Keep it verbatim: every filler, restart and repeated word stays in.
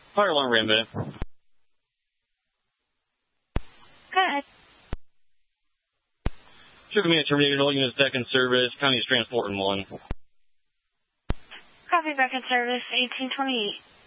Fire alarm ran, man. Go ahead. Sugar Man terminated, all units back in service. County is transporting one. Copy, back in service, eighteen twenty-eight.